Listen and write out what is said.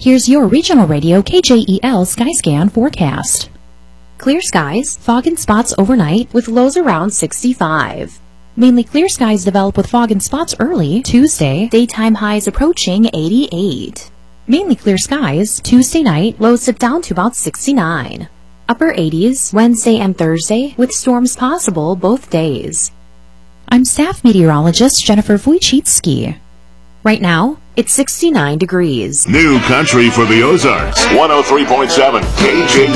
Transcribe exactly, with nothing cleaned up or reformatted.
Here's your regional radio K J E L Skyscan forecast. Clear skies, fog and spots overnight with lows around sixty-five. Mainly clear skies develop with fog and spots early Tuesday. Daytime highs approaching eighty-eight. Mainly clear skies Tuesday night. Lows dip down to about sixty-nine. Upper eighties Wednesday and Thursday with storms possible both days. I'm staff meteorologist Jennifer Wojcicki. Right now, it's sixty-nine degrees. New country for the Ozarks. one oh three point seven K J